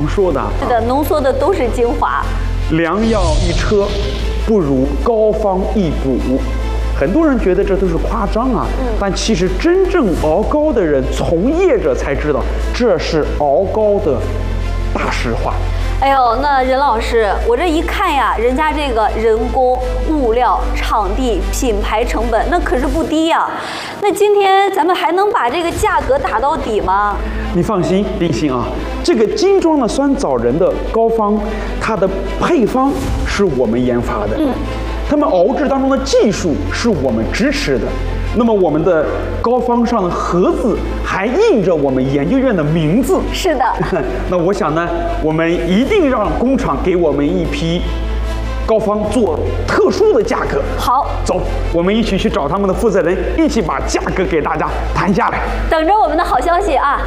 说的。 是的，浓缩的都是精华。 良药一车，不如膏方一补。很多人觉得这都是夸张啊，但其实真正熬膏的人、从业者才知道，这是熬膏的大实话。 哎呦，那任老师，我这一看呀，人家这个人工、物料、场地、品牌成本，那可是不低呀。那今天咱们还能把这个价格打到底吗？ 你放心，林欣啊，这个精装的酸枣仁的膏方，它的配方是我们研发的，他们熬制当中的技术是我们支持的。那么我们的膏方上的盒子还印着我们研究院的名字。 是的。 那我想呢，我们一定让工厂给我们一批膏方做特殊的价格。 好， 走，我们一起去找他们的负责人，一起把价格给大家谈下来。 等着我们的好消息啊！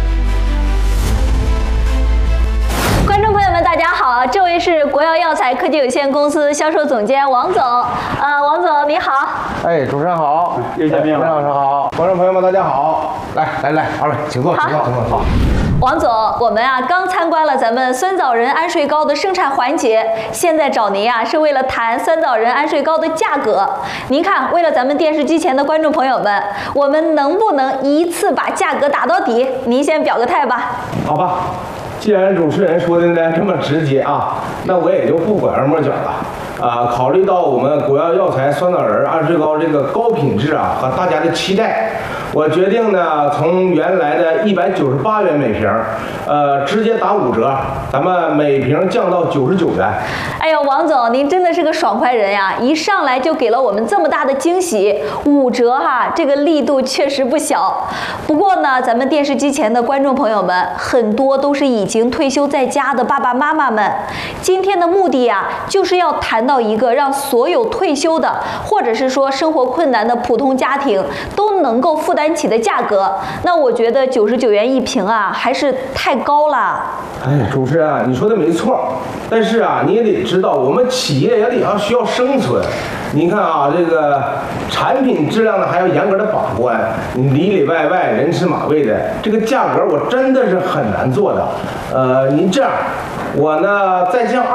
观众朋友们，大家好，这位是国药药材科技有限公司销售总监王总。王总你好。 哎，主持人好， 又见面了。 任老师好，观众朋友们大家好。来，二位请坐，请坐。好。 王总，我们刚参观了咱们酸枣仁安睡膏的生产环节，现在找您是为了谈酸枣仁安睡膏的价格。您看，为了咱们电视机前的观众朋友们，我们能不能一次把价格打到底？您先表个态吧。 好吧，既然主持人说的呢这么直接啊，那我也就不拐弯抹角了。考虑到我们国药药材酸枣仁安睡膏这个高品质和大家的期待，我决定呢从原来的198元每瓶，直接打5折，咱们每瓶降到99元。 哎呦，王总，您真的是个爽快人呀！一上来就给了我们这么大的惊喜，5折这个力度确实不小。不过呢，咱们电视机前的观众朋友们，很多都是已经退休在家的爸爸妈妈们。今天的目的就是要谈到一个让所有退休的，或者是说生活困难的普通家庭都能够负担起的价格。那我觉得99元一瓶还是太高了。 哎，主持人，你说的没错，但是你也得知道，我们企业也得需要生存。您看这个产品质量呢还要严格的把关，你里里外外人吃马喂的，这个价格我真的是很难做的。您这样，我呢再降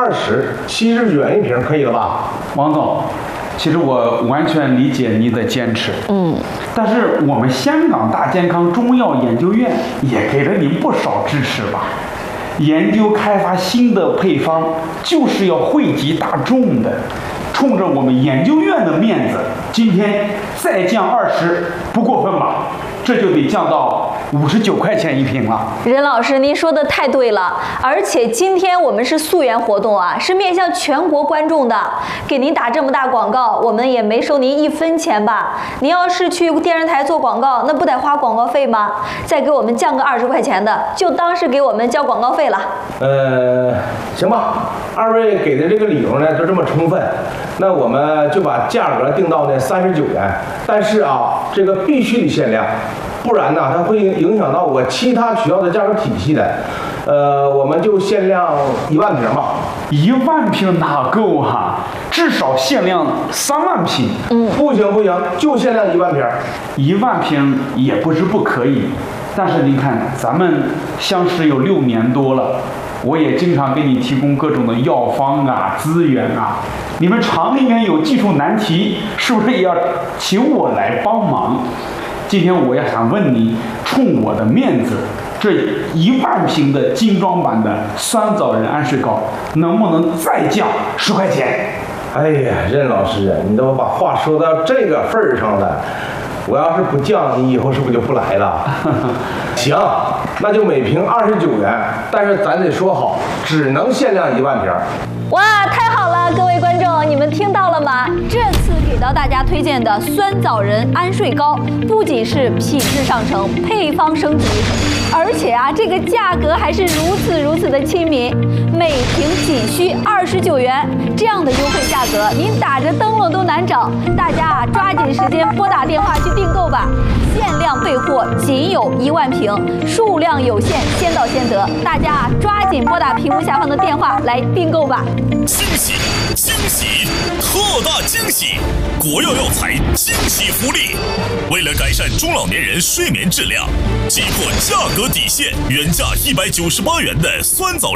79元一瓶，可以了吧？ 王总，其实我完全理解您的坚持，但是我们香港大健康中药研究院也给了您不少支持吧？研究开发新的配方，就是要惠及大众的。冲着我们研究院的面子，今天再降20，不过分吧？这就得降到59块钱一瓶了。 任老师，您说的太对了，而且今天我们是溯源活动是面向全国观众的，给您打这么大广告，我们也没收您1分钱吧？您要是去电视台做广告，那不得花广告费吗？再给我们降个20块钱的，就当是给我们交广告费了。 行吧，二位给的这个理由呢就这么充分，那我们就把价格定到39元，但是这个必须得限量，不然呢它会影响到我其他学校的价格体系的。我们就限量1万瓶吧。 1万瓶哪够至少限量3万瓶。 不行，就限量1万瓶。 1万瓶也不是不可以，但是您看，咱们相识有6年多了，我也经常给你提供各种的药方资源你们厂里面有技术难题，是不是也要请我来帮忙？今天我也想问你，冲我的面子，这1万瓶的精装版的酸枣仁安睡膏，能不能再降10块钱？ 哎呀，任老师，你都把话说到这个份儿上了，我要是不降，你以后是不是就不来了？行，那就每瓶29元，但是咱得说好，只能限量1万瓶。 哇，太好了，各位观众，你们听到了吗？这次给到大家推荐的酸枣仁安睡膏，不仅是品质上乘，配方升级，而且这个价格还是如此的亲民，每瓶仅需29元，这样的优惠价格，您打着灯笼都难找。大家抓紧时间拨打电话去订购吧，限量备货，仅有1万瓶，数量有限，先到先得。大家抓紧拨打屏幕下方的电话来订购吧。 惊喜，特大惊喜！国药药材惊喜福利，为了改善中老年人睡眠质量，击破价格底线，原价198元的酸枣